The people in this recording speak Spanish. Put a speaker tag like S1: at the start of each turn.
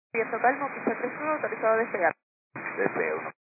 S1: Viento calmo, pista 31, autorizado a despegar.
S2: Despega 1.